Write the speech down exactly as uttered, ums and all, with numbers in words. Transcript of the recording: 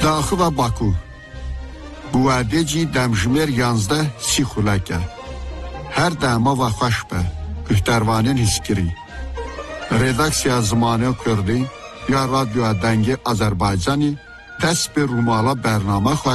Daxı və Baku. Bu ədəci dəmjmer yanzda si xuləkə. Hər dəma və xoşbə. Ühtərvanın hiskiri. Redaksiya zamanı kurdi. Ya radyo dəngi Azərbaycani. Dəst bir rumala bərnamə